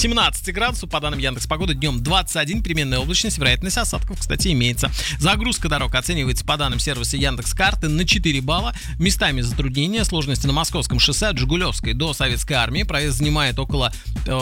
17 градусов, по данным Яндекс.Погоды, днем 21, переменная облачность, вероятность осадков, кстати, имеется. Загрузка дорог оценивается по данным сервиса Яндекс.Карты на 4 балла. Местами затруднения, сложности на Московском шоссе от Жигулевской до Советской Армии. Проезд занимает около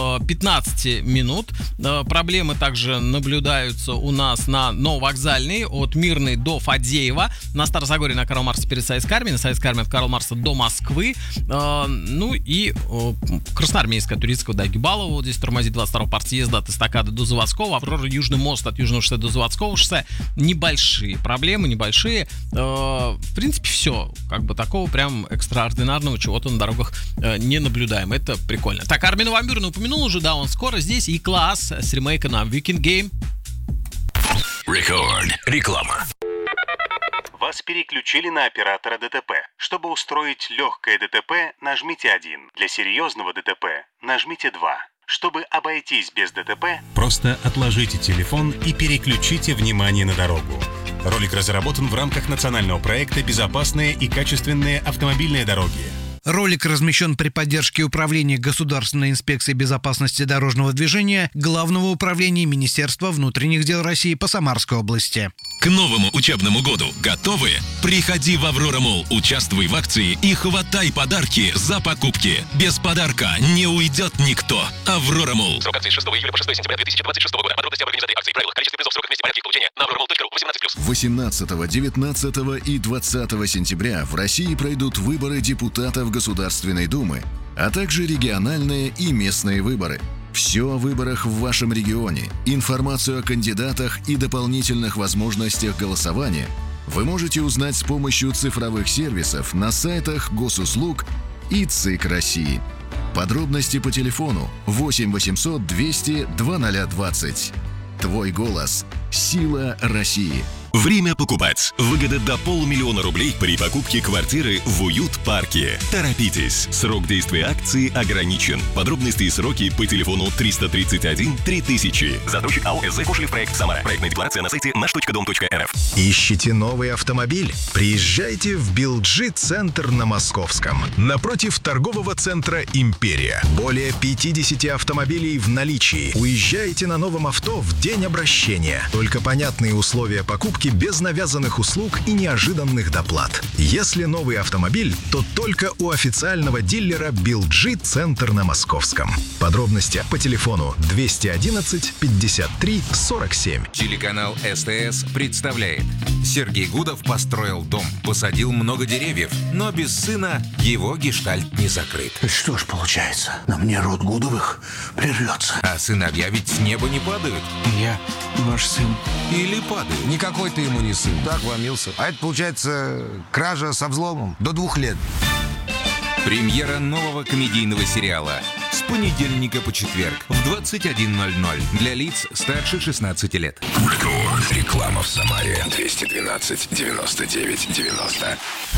15 минут. Проблемы также наблюдаются у нас на Нововокзальной от Мирной до Фадеева, на Старозагорье на Карла Маркса перед Советской Армией, на Советской Армии от Карла Маркса до Москвы, ну и Красноармейская от Турецкого до Гибалова, вот здесь тормозит 22-й партсъезда от Эстакады до Заводского, Аврора, Южный мост от Южного шоссе до Заводского шоссе. Небольшие проблемы, небольшие. В принципе, все. Как бы такого прям экстраординарного чего-то на дорогах не наблюдаем. Это прикольно. Так, Армин ван Бюрен упомянул уже, да, он скоро здесь. И класс с ремейка на Weekend Game. Record. Реклама. Вас переключили на оператора ДТП. Чтобы устроить легкое ДТП, нажмите 1. Для серьезного ДТП нажмите 2. Чтобы обойтись без ДТП, просто отложите телефон и переключите внимание на дорогу. Ролик разработан в рамках национального проекта «Безопасные и качественные автомобильные дороги». Ролик размещен при поддержке Управления Государственной инспекции безопасности дорожного движения Главного управления Министерства внутренних дел России по Самарской области. К новому учебному году готовы? Приходи в Аврора Молл, участвуй в акции и хватай подарки за покупки. Без подарка не уйдет никто. Аврора Молл. Срок акции с 6 июля по 6 сентября 2026 года. Подробности об организации акции, правила, количестве призов, сроках, месте, порядке их получения на auroramall.ru. 18+. 18, 19 и 20 сентября в России пройдут выборы депутатов Государственной Думы, а также региональные и местные выборы. Все о выборах в вашем регионе, информацию о кандидатах и дополнительных возможностях голосования вы можете узнать с помощью цифровых сервисов на сайтах Госуслуг и ЦИК России. Подробности по телефону 8 800 200 2020. Твой голос. Сила России. Время покупать. Выгода до 500 000 рублей при покупке квартиры в Уют-парке. Торопитесь. Срок действия акции ограничен. Подробности и сроки по телефону 331 3000. Застройщик АО СЗ «Кошелев Проект Самара». Проектная декларация на сайте nаш.дом.рф. Ищите новый автомобиль? Приезжайте в Билджи-центр на Московском. Напротив торгового центра «Империя». Более 50 автомобилей в наличии. Уезжайте на новом авто в день обращения. Только понятные условия покупки без навязанных услуг и неожиданных доплат. Если новый автомобиль, то только у официального дилера Билджи-центр на Московском. Подробности по телефону 211 53 47. Телеканал СТС представляет. Сергей Гудов построил дом, посадил много деревьев, но без сына его гештальт не закрыт. Что ж получается, на мне род Гудовых прервется. А сыновья ведь с неба не падают. Я ваш сын. Или падают. Никакой ты ему не сын. Так вломился. А это, получается, кража со взломом. До 2 лет. Премьера нового комедийного сериала с понедельника по четверг в 21:00 для лиц старше 16 лет. Рекорд. Реклама в Самаре. 212 99 90.